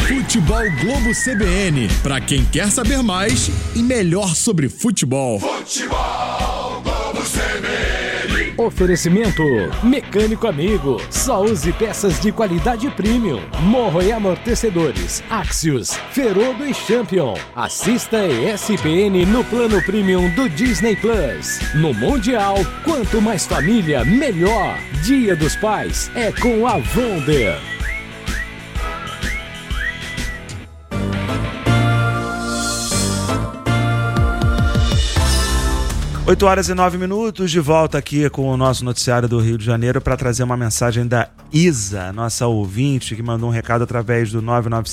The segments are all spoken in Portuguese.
Futebol Globo CBN, pra quem quer saber mais e melhor sobre futebol. Futebol Globo CBN. Oferecimento Mecânico Amigo. Só use peças de qualidade premium. Morro e amortecedores, Axios, Ferodo e Champion. Assista ESPN no plano premium do Disney Plus. No Mundial, quanto mais família, melhor. Dia dos Pais é com a Wonder. 8h09, de volta aqui com o nosso noticiário do Rio de Janeiro para trazer uma mensagem da Isa, nossa ouvinte, que mandou um recado através do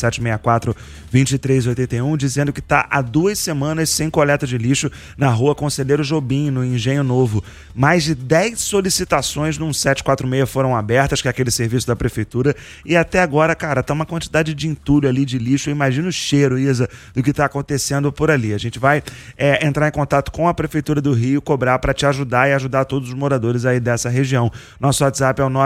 99764-2381, dizendo que está há 2 semanas sem coleta de lixo na rua Conselheiro Jobim, no Engenho Novo. Mais de 10 solicitações no 1746 foram abertas, que é aquele serviço da prefeitura, e até agora, cara, tá uma quantidade de entulho ali de lixo. Imagina o cheiro, Isa, do que está acontecendo por ali. A gente vai entrar em contato com a prefeitura do Rio, cobrar para te ajudar e ajudar todos os moradores aí dessa região. Nosso WhatsApp é o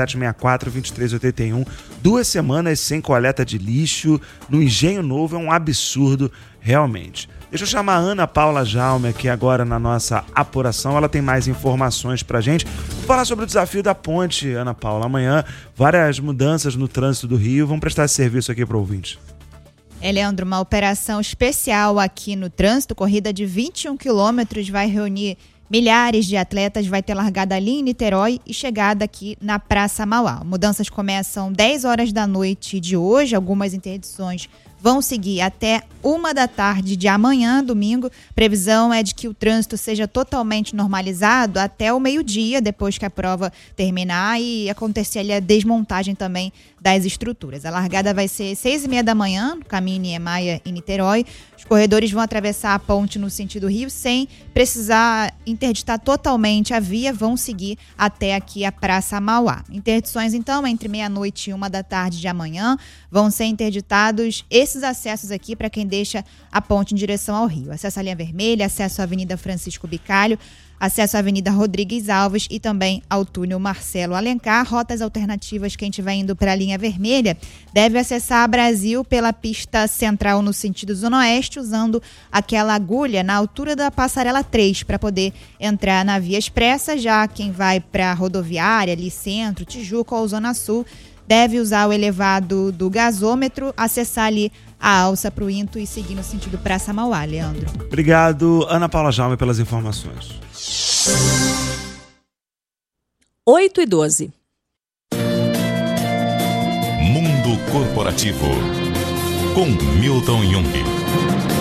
99764-2381. 2 semanas sem coleta de lixo no Engenho Novo é um absurdo, realmente. Deixa eu chamar a Ana Paula Jaume aqui agora na nossa apuração. Ela tem mais informações pra gente. Vou falar sobre o desafio da ponte, Ana Paula. Amanhã, várias mudanças no trânsito do Rio. Vamos prestar esse serviço aqui para o ouvinte. Leandro, uma operação especial aqui no trânsito, corrida de 21 quilômetros, vai reunir milhares de atletas, vai ter largada ali em Niterói e chegada aqui na Praça Mauá. Mudanças começam 10 horas da noite de hoje, algumas interdições vão seguir até 1 da tarde de amanhã, domingo. Previsão é de que o trânsito seja totalmente normalizado até o meio-dia, depois que a prova terminar e acontecer ali a desmontagem também das estruturas. A largada vai ser 6h30 da manhã, no caminho Niemeyer e Niterói. Os corredores vão atravessar a ponte no sentido Rio sem precisar interditar totalmente a via, vão seguir até aqui a Praça Mauá. Interdições, então, entre meia-noite e 1 da tarde de amanhã, vão ser interditados esses acessos aqui para quem deixa a ponte em direção ao Rio. Acesso à linha vermelha, acesso à Avenida Francisco Bicalho, acesso à Avenida Rodrigues Alves e também ao túnel Marcelo Alencar. Rotas alternativas, quem estiver indo para a linha vermelha deve acessar a Brasil pela pista central no sentido zona oeste, usando aquela agulha na altura da passarela 3 para poder entrar na via expressa. Já quem vai para a rodoviária, ali centro, Tijuca ou zona sul, deve usar o elevado do gasômetro, acessar ali a alça para o Into e seguir no sentido Praça Mauá, Leandro. Obrigado, Ana Paula Jaume, pelas informações. 8h12. Mundo Corporativo com Milton Jung.